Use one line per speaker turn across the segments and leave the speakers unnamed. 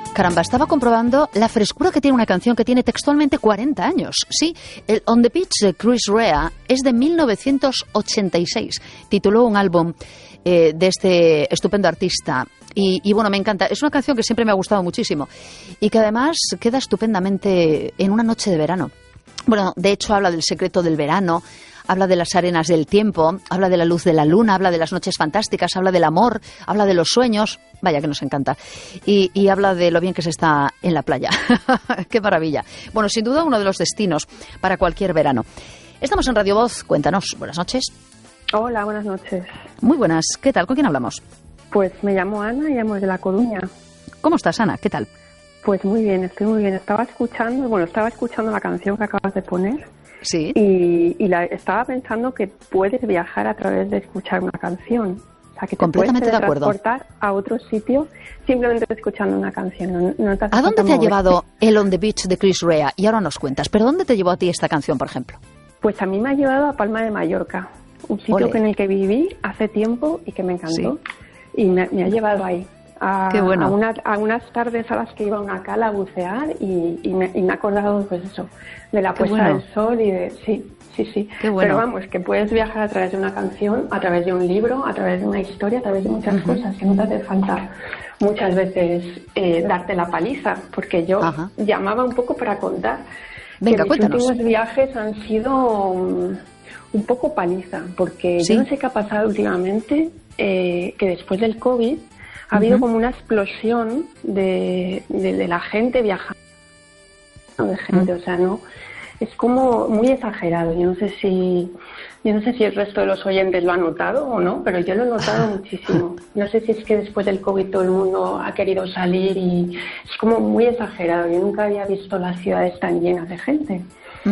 Caramba, estaba comprobando la frescura que tiene una canción que tiene textualmente 40 años. Sí, el On the Beach de Chris Rea es de 1986. Tituló un álbum de este estupendo artista. Y bueno, me encanta. Es una canción que siempre me ha gustado muchísimo y que además queda estupendamente en una noche de verano. Bueno, de hecho habla del secreto del verano, habla de las arenas del tiempo, habla de la luz de la luna, habla de las noches fantásticas, habla del amor, habla de los sueños, vaya que nos encanta, y habla de lo bien que se está en la playa. ¡Qué maravilla! Bueno, sin duda uno de los destinos para cualquier verano. Estamos en Radio Voz, cuéntanos, buenas noches.
Hola, buenas noches.
Muy buenas, ¿qué tal? ¿Con quién hablamos?
Pues me llamo Ana y llamo desde La Coruña.
¿Cómo estás, Ana? ¿Qué tal?
Pues muy bien, estoy muy bien. Estaba escuchando la canción que acabas de poner.
Sí.
Y estaba pensando que puedes viajar a través de escuchar una canción. O sea, que te
completamente
puedes
de acuerdo.
transportar a otro sitio simplemente escuchando una canción. No te hace
¿A dónde
falta
te ha
moverte.
llevado el On the Beach de Chris Rea? Y ahora nos cuentas, ¿pero dónde te llevó a ti esta canción, por ejemplo?
Pues a mí me ha llevado a Palma de Mallorca, un sitio
Ole.
en el que viví hace tiempo y que me encantó.
Sí.
Y me ha llevado ahí.
Qué bueno.
A unas tardes a las que iba a una cala a bucear y me he acordado, pues eso, de la puesta del sol y de... Sí.
Qué bueno.
Pero vamos, que puedes viajar a través de una canción, a través de un libro, a través de una historia, a través de muchas cosas, que no te hace falta muchas veces darte la paliza, porque yo llamaba un poco para contar.
Venga,
que
cuéntanos.
Mis últimos viajes han sido un poco paliza, porque
¿Sí?
yo no sé qué ha pasado últimamente, que después del COVID ha habido como una explosión de la gente viajando, de gente, o sea, no, es como muy exagerado. Yo no sé si el resto de los oyentes lo ha notado o no, pero yo lo he notado muchísimo. No sé si es que después del COVID todo el mundo ha querido salir y es como muy exagerado. Yo nunca había visto las ciudades tan llenas de gente.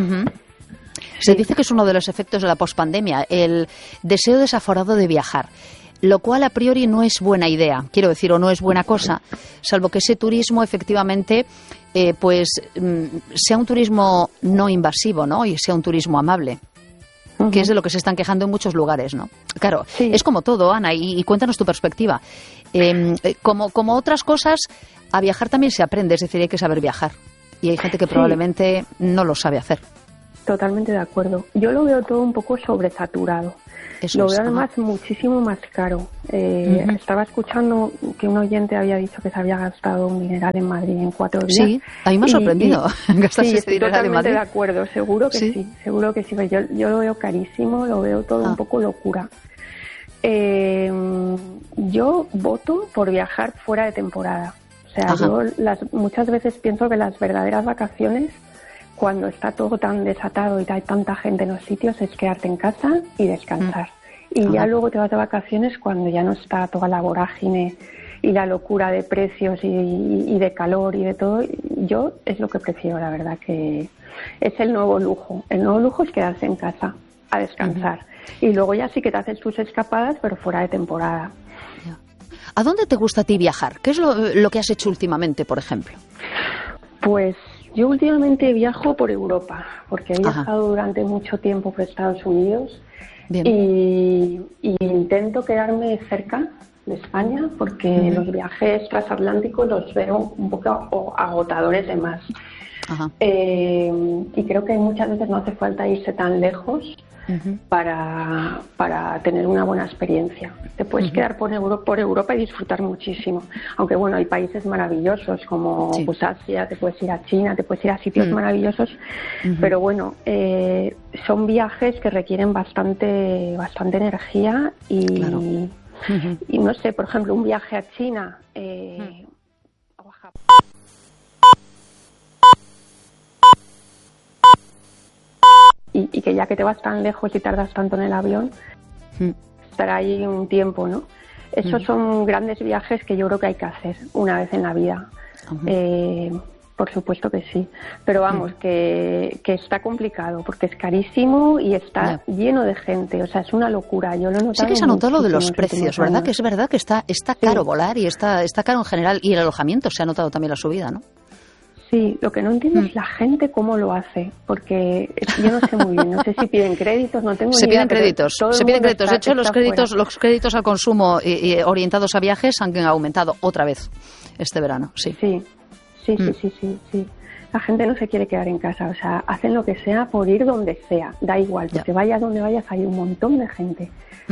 Se dice que es uno de los efectos de la pospandemia, el deseo desaforado de viajar, lo cual a priori no es buena idea, quiero decir, o no es buena cosa, salvo que ese turismo efectivamente sea un turismo no invasivo, ¿no? Y sea un turismo amable, que es de lo que se están quejando en muchos lugares, ¿no? Claro,
Sí.
es como todo, Ana, y cuéntanos tu perspectiva. Como otras cosas, a viajar también se aprende, es decir, hay que saber viajar. Y hay gente que probablemente no lo sabe hacer.
Totalmente de acuerdo. Yo lo veo todo un poco sobresaturado.
Eso
Lo
es,
veo además muchísimo más caro. Estaba escuchando que un oyente había dicho que se había gastado un dineral en Madrid en 4 días.
Sí, a mí me ha sorprendido gastarse
Sí,
ese
estoy
dineral en
totalmente
Madrid.
de acuerdo, seguro que sí, seguro que sí. Pero yo lo veo carísimo, lo veo todo un poco locura. Yo voto por viajar fuera de temporada. O sea, yo muchas veces pienso que las verdaderas vacaciones, cuando está todo tan desatado y hay tanta gente en los sitios, es quedarte en casa y descansar. Y ya luego te vas de vacaciones cuando ya no está toda la vorágine y la locura de precios y de calor y de todo. Yo es lo que prefiero, la verdad, que es el nuevo lujo. El nuevo lujo es quedarse en casa a descansar. Y luego ya sí que te haces tus escapadas, pero fuera de temporada.
¿A dónde te gusta a ti viajar? ¿Qué es lo que has hecho últimamente, por ejemplo?
Pues yo últimamente viajo por Europa, porque he viajado durante mucho tiempo por Estados Unidos.
Bien.
Y intento quedarme cerca de España, porque los viajes transatlánticos los veo un poco agotadores de más. Y creo que muchas veces no hace falta irse tan lejos para tener una buena experiencia. Te puedes quedar por Europa y disfrutar muchísimo. Aunque bueno, hay países maravillosos como pues Asia, te puedes ir a China, te puedes ir a sitios maravillosos, pero bueno, son viajes que requieren bastante energía y no sé, por ejemplo, un viaje a China o a Japón. Y que ya que te vas tan lejos y tardas tanto en el avión, estar ahí un tiempo, ¿no? Esos son grandes viajes que yo creo que hay que hacer una vez en la vida. Por supuesto que sí. Pero vamos, que está complicado porque es carísimo y está lleno de gente. O sea, es una locura. Yo lo he notado.
Sí que se ha notado lo de los
muchísimo
precios, ¿verdad? Que es verdad que está caro volar y está caro en general. Y el alojamiento se ha notado también la subida, ¿no?
Sí, lo que no entiendo es la gente cómo lo hace, porque yo no sé muy bien, no sé si piden créditos, no tengo ni idea.
Se piden créditos. De hecho, los créditos al consumo y orientados a viajes han aumentado otra vez este verano, sí.
Sí. La gente no se quiere quedar en casa, o sea, hacen lo que sea por ir donde sea, da igual, porque vayas donde vayas hay un montón de gente.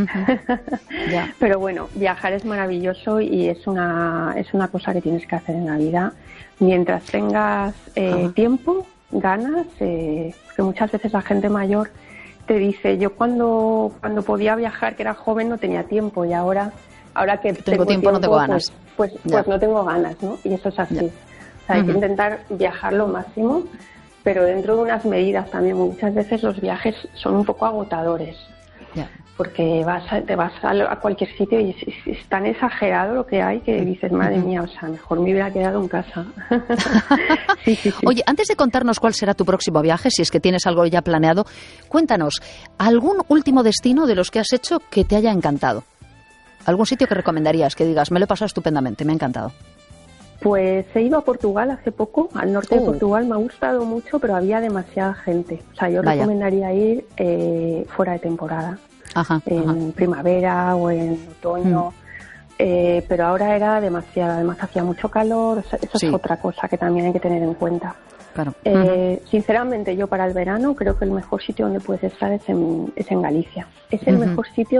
Pero bueno, viajar es maravilloso y es una cosa que tienes que hacer en la vida mientras tengas tiempo, ganas, que muchas veces la gente mayor te dice, yo cuando podía viajar, que era joven, no tenía tiempo, y ahora que tengo tiempo
no tengo ganas.
Pues no tengo ganas, ¿no? Y eso es así. O sea, hay que intentar viajar lo máximo, pero dentro de unas medidas también. Muchas veces los viajes son un poco agotadores. Porque te vas a cualquier sitio y es tan exagerado lo que hay que dices, madre mía, o sea, mejor me hubiera quedado en casa. Sí.
Oye, antes de contarnos cuál será tu próximo viaje, si es que tienes algo ya planeado, cuéntanos, ¿algún último destino de los que has hecho que te haya encantado? ¿Algún sitio que recomendarías, que digas, me lo he pasado estupendamente, me ha encantado?
Pues he ido a Portugal hace poco, al norte de Portugal, me ha gustado mucho, pero había demasiada gente. O sea, yo recomendaría ir fuera de temporada. En primavera o en otoño, pero ahora era demasiado, además hacía mucho calor, eso es otra cosa que también hay que tener en cuenta.
Claro.
Sinceramente, yo para el verano creo que el mejor sitio donde puedes estar es en Galicia. Es el mejor sitio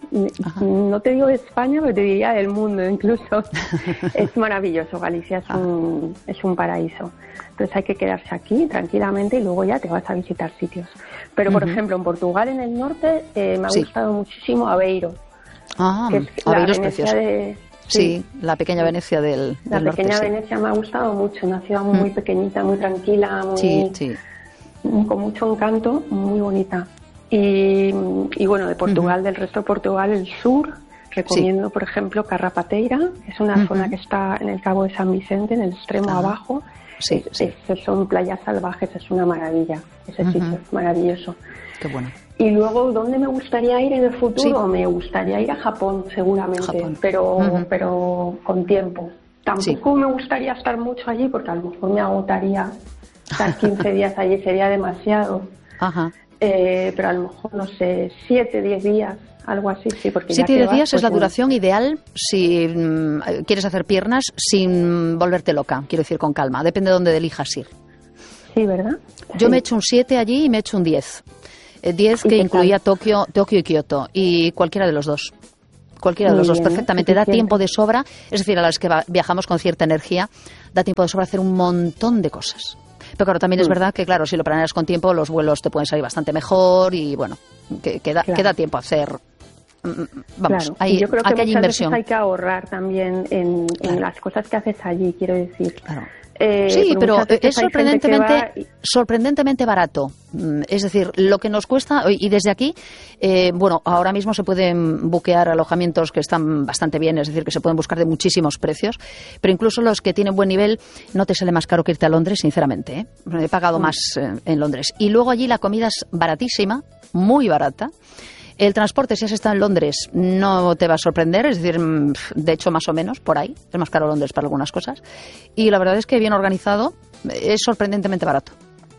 no te digo de España, pero te diría del mundo incluso. Es maravilloso, Galicia es un paraíso. Entonces hay que quedarse aquí tranquilamente y luego ya te vas a visitar sitios. Pero, por ejemplo, en Portugal, en el norte, me ha gustado muchísimo Aveiro.
Aveiro es precioso. Sí, la pequeña Venecia del norte.
La pequeña Venecia me ha gustado mucho, una ciudad muy pequeñita, muy tranquila, con mucho encanto, muy bonita. Y bueno, de Portugal, del resto de Portugal, el sur, recomiendo, por ejemplo, Carrapateira, que es una zona que está en el Cabo de San Vicente, en el extremo abajo. Son playas salvajes, es una maravilla. Ese sitio es maravilloso.
Qué bueno.
Y luego, ¿dónde me gustaría ir en el futuro? Me gustaría ir a Japón, seguramente, pero con tiempo. Tampoco me gustaría estar mucho allí, porque a lo mejor me agotaría. Estar 15 días allí sería demasiado. Pero a lo mejor, no sé, 7, 10 días, algo así, sí. Porque
7 días pues, es la duración ideal si quieres hacer piernas sin volverte loca, quiero decir, con calma. Depende de dónde elijas ir.
Sí, ¿verdad?
Yo me he hecho un 7 allí y me he hecho un 10. 10 que incluía Tokio y Kioto, y cualquiera de los dos. Cualquiera de los dos, perfectamente. Da tiempo de sobra, es decir, a las que viajamos con cierta energía, da tiempo de sobra hacer un montón de cosas. Pero claro, también es verdad que, claro, si lo planeas con tiempo, los vuelos te pueden salir bastante mejor y, bueno, queda tiempo a hacer. Vamos,
yo creo que muchas veces hay que ahorrar también en las cosas que haces allí, quiero decir.
Sí, pero es sorprendentemente barato. Es decir, lo que nos cuesta, y desde aquí, bueno, ahora mismo se pueden buquear alojamientos que están bastante bien, es decir, que se pueden buscar de muchísimos precios, pero incluso los que tienen buen nivel no te sale más caro que irte a Londres, sinceramente. He pagado más en Londres. Y luego allí la comida es baratísima, muy barata. El transporte, si has estado en Londres, no te va a sorprender, es decir, de hecho, más o menos, por ahí. Es más caro Londres para algunas cosas. Y la verdad es que bien organizado, es sorprendentemente barato.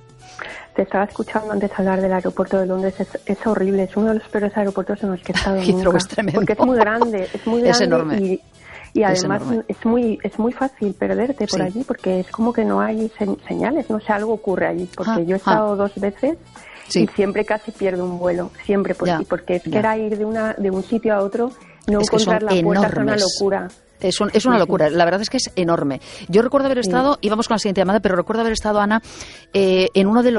Te estaba escuchando antes hablar del aeropuerto de Londres, es horrible, es uno de los peores aeropuertos en los que he estado nunca.
Es tremendo.
Porque es muy grande,
es enorme.
Y además es muy fácil perderte por allí, porque es como que no hay señales, no sé, algo ocurre allí, porque yo he estado 2 veces. Y siempre casi pierdo un vuelo, siempre, porque es que era ir de un sitio a otro, no encontrar la puerta es una locura.
Es una locura, la verdad es que es enorme. Yo recuerdo haber estado, íbamos con la siguiente llamada, pero recuerdo haber estado, Ana, en uno de los